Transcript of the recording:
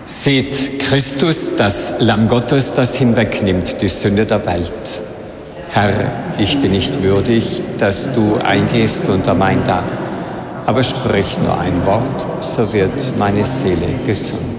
Seht Christus, das Lamm Gottes, das hinwegnimmt die Sünde der Welt. Herr, ich bin nicht würdig, dass du eingehst unter mein Dach, aber sprich nur ein Wort, so wird meine Seele gesund.